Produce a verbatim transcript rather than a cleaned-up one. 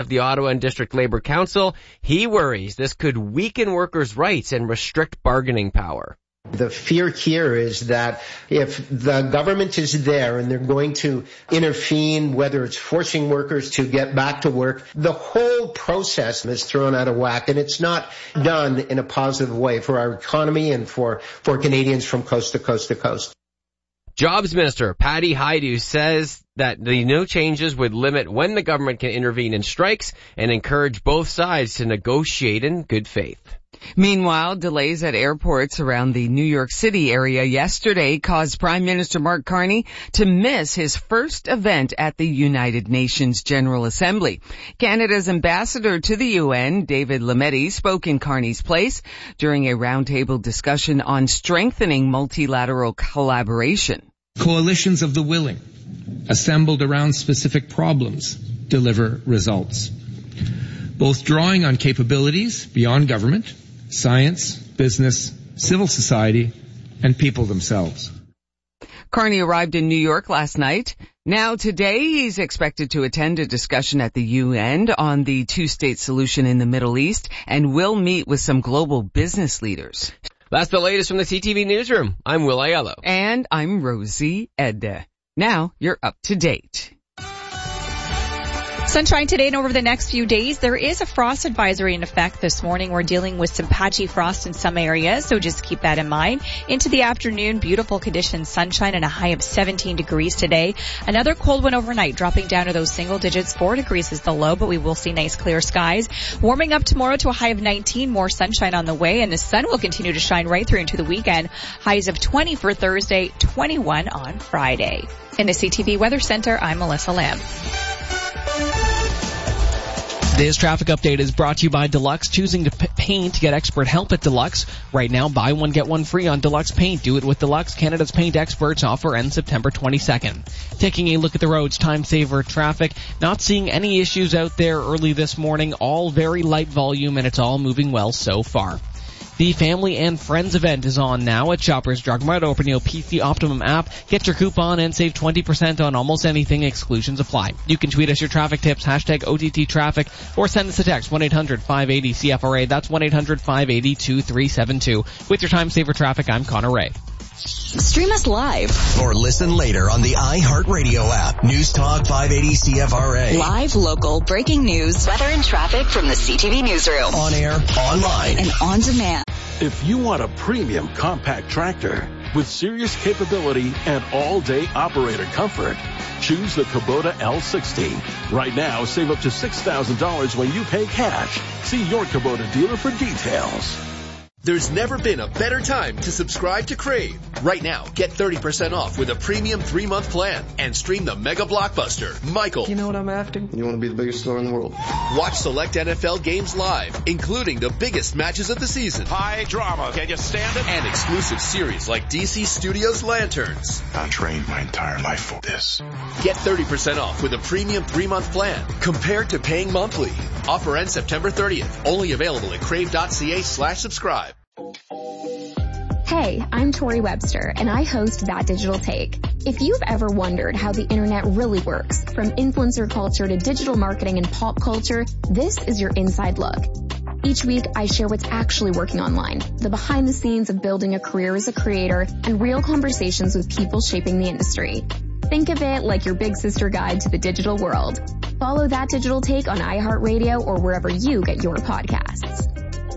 of the Ottawa and District Labour Council. He worries this could weaken workers' rights and restrict bargaining power. The fear here is that if the government is there and they're going to intervene, whether it's forcing workers to get back to work, the whole process is thrown out of whack, and it's not done in a positive way for our economy and for, for Canadians from coast to coast to coast. Jobs Minister Patty Hajdu says that the new changes would limit when the government can intervene in strikes and encourage both sides to negotiate in good faith. Meanwhile, delays at airports around the New York City area yesterday caused Prime Minister Mark Carney to miss his first event at the United Nations General Assembly. Canada's ambassador to the U N, David Lametti, spoke in Carney's place during a roundtable discussion on strengthening multilateral collaboration. Coalitions of the willing, assembled around specific problems, deliver results. Both drawing on capabilities beyond government, science, business, civil society, and people themselves. Carney arrived in New York last night. Now today he's expected to attend a discussion at the U N on the two-state solution in the Middle East and will meet with some global business leaders. That's the latest from the C T V Newsroom. I'm Will Aiello. And I'm Rosie Edda. Now you're up to date. Sunshine today and over the next few days. There is a frost advisory in effect this morning. We're dealing with some patchy frost in some areas, so just keep that in mind. Into the afternoon, beautiful conditions, sunshine and a high of seventeen degrees today. Another cold one overnight, dropping down to those single digits. Four degrees is the low, but we will see nice clear skies. Warming up tomorrow to a high of nineteen, more sunshine on the way, and the sun will continue to shine right through into the weekend. Highs of twenty for Thursday, twenty-one on Friday. In the C T V Weather Center, I'm Melissa Lamb. Today's traffic update is brought to you by Deluxe. Choosing to p- paint, get expert help at Deluxe. Right now, buy one, get one free on Deluxe Paint. Do it with Deluxe, Canada's paint experts. Offer ends September twenty-second. Taking a look at the roads, time saver traffic. Not seeing any issues out there early this morning. All very light volume, and it's all moving well so far. The Family and Friends event is on now at Shoppers Drug Mart. Open your P C Optimum app, get your coupon, and save twenty percent on almost anything. Exclusions apply. You can tweet us your traffic tips, hashtag O T T traffic, or send us a text, one eight hundred five eight zero C F R A. That's one eight hundred five eight zero two three seven two. With your time saver traffic, I'm Connor Ray. Stream us live or listen later on the iHeartRadio app. News Talk five eighty C F R A. Live, local, breaking news, weather and traffic from the C T V Newsroom. On air, online, and on demand. If you want a premium compact tractor with serious capability and all-day operator comfort, choose the Kubota L sixty. Right now, save up to six thousand dollars when you pay cash. See your Kubota dealer for details. There's never been a better time to subscribe to Crave. Right now, get thirty percent off with a premium three-month plan and stream the mega blockbuster, Michael. You know what I'm after? You want to be the biggest star in the world. Watch select N F L games live, including the biggest matches of the season. High drama. Can you stand it? And exclusive series like D C Studios Lanterns. I trained my entire life for this. Get thirty percent off with a premium three-month plan compared to paying monthly. Offer ends September thirtieth. Only available at crave.ca slash subscribe. Hey, I'm Tori Webster, and I host That Digital Take. If you've ever wondered how the internet really works, from influencer culture to digital marketing and pop culture, this is your inside look. Each week, I share what's actually working online, the behind the scenes of building a career as a creator, and real conversations with people shaping the industry. Think of it like your big sister guide to the digital world. Follow That Digital Take on iHeartRadio or wherever you get your podcasts.